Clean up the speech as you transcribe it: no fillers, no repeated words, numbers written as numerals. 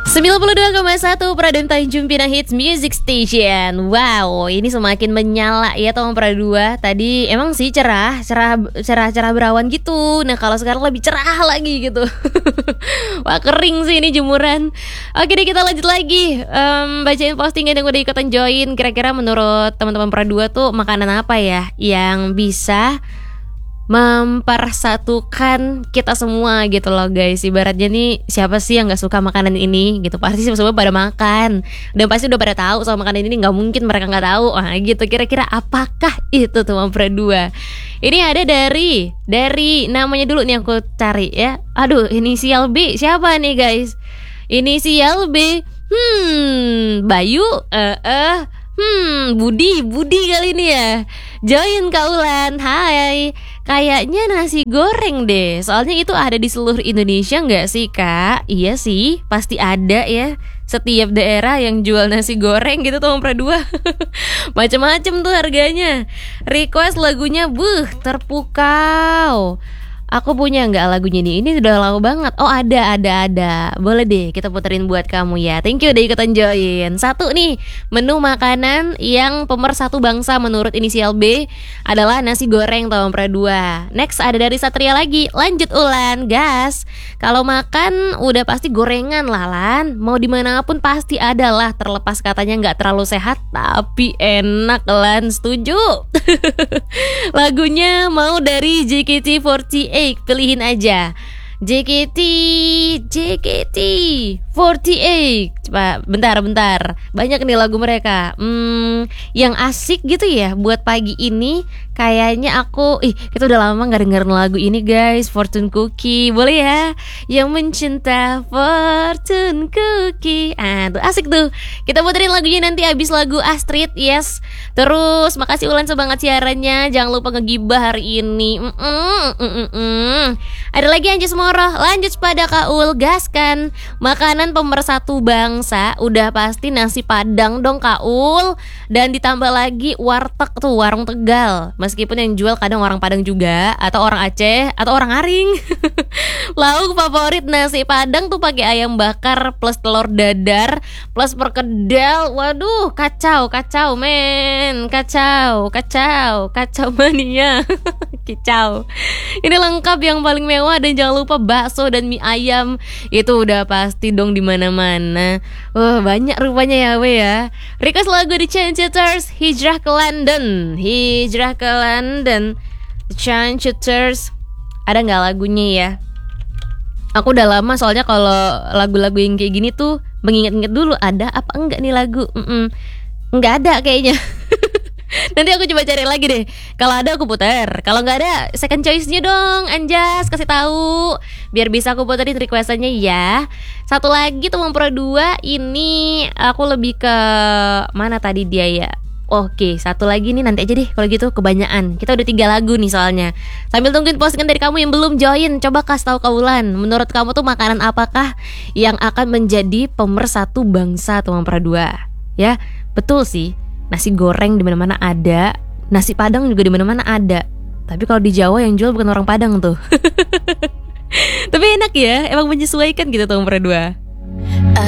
92,1 Pradem Tanjung Pinang Hits Music Station. Wow, ini semakin menyala ya Tom Pradua. Tadi emang sih cerah berawan gitu. Nah kalau sekarang lebih cerah lagi gitu. Wah kering sih ini jemuran. Oke deh kita lanjut lagi. Bacain postingan yang udah ikutan join. Kira-kira menurut teman-teman Pradua tuh makanan apa ya yang bisa mempersatukan kita semua gitu loh guys. Ibaratnya nih siapa sih yang gak suka makanan ini gitu. Pasti semua pada makan. Dan pasti udah pada tahu soal makanan ini. Gak mungkin mereka gak tahu. Nah gitu kira-kira apakah itu teman Pradua. Ini ada dari namanya dulu nih aku cari ya. Aduh inisial B. Siapa nih guys? Inisial B. Bayu Budi kali ini ya. Join Kaulan. Hai. Kayaknya nasi goreng deh. Soalnya itu ada di seluruh Indonesia gak sih kak? Iya sih pasti ada ya. Setiap daerah yang jual nasi goreng gitu Tom Pradua. Macem-macem tuh harganya. Request lagunya terpukau. Aku punya nggak lagunya nih? Ini udah lama banget. Oh ada. Boleh deh kita puterin buat kamu ya. Thank you udah ikutan join. Satu nih menu makanan yang pemersatu bangsa menurut inisial B adalah nasi goreng Tom Pradua. Next ada dari Satria lagi. Lanjut Ulan, gas. Kalau makan udah pasti gorengan lah Lan. Mau dimanapun pasti ada lah. Terlepas katanya nggak terlalu sehat tapi enak Lan. Setuju. Lagunya mau dari JKT48. Pilihin aja JKT48. Coba bentar. Banyak nih lagu mereka. Yang asik gitu ya buat pagi ini. Kayaknya kita udah lama gak dengerin lagu ini guys. Fortune Cookie. Boleh ya? Yang mencinta Fortune Cookie. Tuh asik tuh. Kita puterin lagunya nanti abis lagu Astrid. Yes. Terus makasih Ulan semangat siarannya. Jangan lupa ngegibah hari ini. Ada lagi Anjus Moroh. Lanjut pada Kaul. Gaskan. Makanan pemersatu bangsa udah pasti nasi padang dong Kaul. Dan ditambah lagi warteg tuh, warung Tegal. Meskipun yang jual kadang orang Padang juga, atau orang Aceh, atau orang Aring. Lauk favorit nasi padang tuh pakai ayam bakar plus telur dadar plus perkedel. Waduh, kacau men. Kacau mania. Kicau. Ini lengkap yang paling mewah. Dan jangan lupa bakso dan mie ayam. Itu udah pasti dong di mana-mana. Wah, banyak rupanya ya we ya. Request lagu di Changcuters, Hijrah ke London. Changcuters. Ada gak lagunya ya? Aku udah lama soalnya kalau lagu-lagu yang kayak gini tuh mengingat-ingat dulu ada apa enggak nih lagu. Enggak ada kayaknya. Nanti aku coba cari lagi deh. Kalau ada aku putar. Kalau nggak ada second choice-nya dong Anjas, kasih tahu biar bisa aku puterin requestannya ya. Satu lagi teman Pro 2. Ini aku lebih ke mana tadi dia ya. Oke, satu lagi nih nanti aja deh kalau gitu, kebanyakan. Kita udah 3 lagu nih soalnya. Sambil tungguin postingan dari kamu yang belum join, coba kasih tahu Kaulan. Menurut kamu tuh makanan apakah yang akan menjadi pemersatu bangsa teman Pro 2? Ya, betul sih. Nasi goreng di mana-mana ada, nasi padang juga di mana-mana ada. Tapi kalau di Jawa yang jual bukan orang Padang tuh. Tapi enak ya, emang menyesuaikan gitu Tom Pro 2.